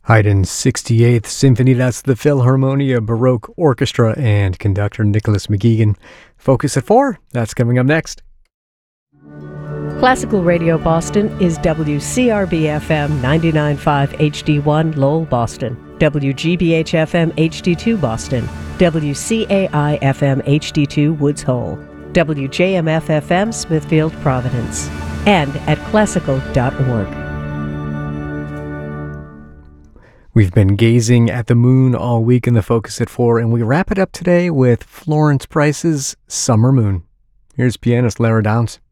Haydn's 68th Symphony, that's the Philharmonia Baroque Orchestra and conductor Nicholas McGuigan. Focus at 4, that's coming up next. Classical Radio Boston is WCRB-FM 99.5 HD1 Lowell, Boston, WGBH-FM HD2 Boston, WCAI-FM HD2 Woods Hole, WJMF-FM Smithfield, Providence, and at classical.org. We've been gazing at the moon all week in the Focus at 4, and we wrap it up today with Florence Price's Summer Moon. Here's pianist Lara Downs.